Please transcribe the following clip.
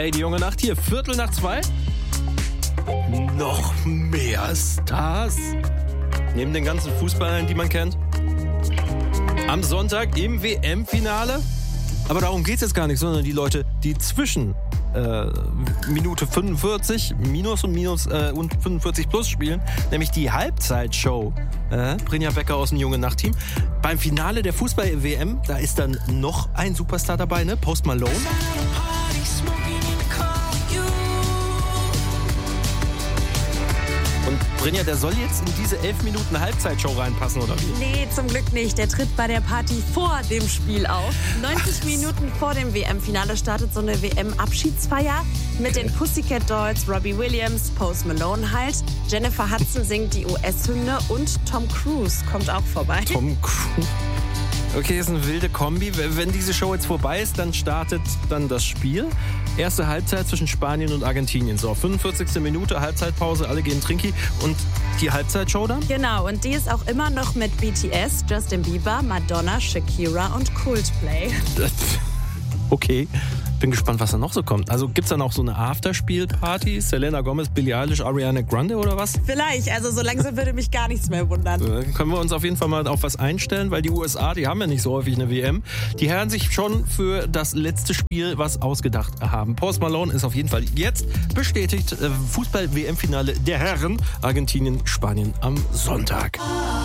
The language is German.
Coldplay, die junge Nacht hier, 2:15. Noch mehr Stars. Neben den ganzen Fußballern, die man kennt. Am Sonntag im WM-Finale. Aber darum geht es jetzt gar nicht, sondern die Leute, die zwischen Minute 45 minus und 45 plus spielen, nämlich die Halbzeitshow. Brynja Becker aus dem Junge Nacht-Team. Beim Finale der Fußball-WM, da ist dann noch ein Superstar dabei, ne? Post Malone. Und Brynja, der soll jetzt in diese 11 Minuten Halbzeitshow reinpassen, oder wie? Nee, zum Glück nicht. Der tritt bei der Party vor dem Spiel auf. 90 Minuten vor dem WM-Finale startet so eine WM-Abschiedsfeier mit den Pussycat Dolls, Robbie Williams, Post Malone halt. Jennifer Hudson singt die US-Hymne und Tom Cruise kommt auch vorbei. Tom Cruise. Okay, ist eine wilde Kombi. Wenn diese Show jetzt vorbei ist, dann startet dann das Spiel. Erste Halbzeit zwischen Spanien und Argentinien. So, 45. Minute, Halbzeitpause, alle gehen Trinki. Und die Halbzeitshow dann? Genau, und die ist auch immer noch mit BTS, Justin Bieber, Madonna, Shakira und Coldplay. Okay, bin gespannt, was da noch so kommt. Also gibt's dann auch so eine Afterspiel-Party? Selena Gomez, Billie Eilish, Ariana Grande oder was? Vielleicht, also so langsam würde mich gar nichts mehr wundern. Dann können wir uns auf jeden Fall mal auf was einstellen, weil die USA, die haben ja nicht so häufig eine WM. Die hören sich schon für das letzte Spiel was ausgedacht haben. Post Malone ist auf jeden Fall jetzt bestätigt. Fußball-WM-Finale der Herren. Argentinien, Spanien am Sonntag.